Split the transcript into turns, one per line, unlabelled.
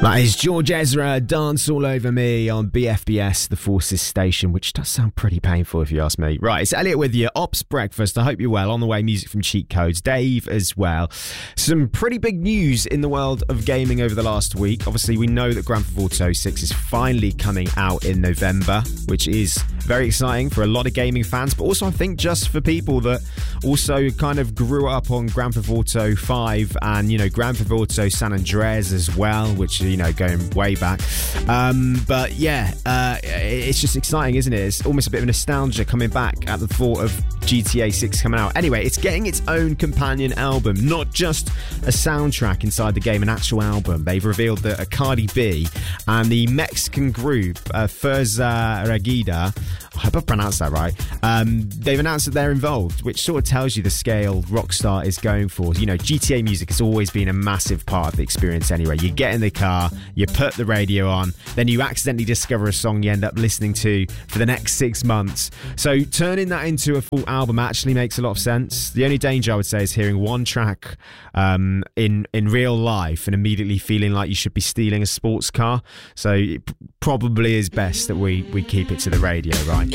That is George Ezra, Dance All Over Me on BFBS, the Forces station, which does sound pretty painful if you ask me. Right, it's Elliot with you, Ops Breakfast. I hope you're well. On the way, music from Cheat Codes. Dave as well. Some pretty big news in the world of gaming over the last week. Obviously, we know that Grand Theft Auto 6 is finally coming out in November, which is very exciting for a lot of gaming fans, but also I think just for people that also kind of grew up on Grand Theft Auto 5 and, you know, Grand Theft Auto San Andreas as well, which, you know, going way back. But yeah, it's just exciting, isn't it? It's almost a bit of nostalgia coming back at the thought of GTA 6 coming out. Anyway, it's getting its own companion album, not just a soundtrack inside the game, an actual album. They've revealed that Cardi B and the Mexican group Fuerza Regida, I hope I pronounced that right, they've announced that they're involved, which sort of tells you the scale Rockstar is going for. You know, GTA music has always been a massive part of the experience anyway. You get in the car, you put the radio on, then you accidentally discover a song you end up listening to for the next 6 months. So turning that into a full album actually makes a lot of sense. The only danger, I would say, is hearing one track in real life and immediately feeling like you should be stealing a sports car. So it probably is best that we keep it to the radio, right?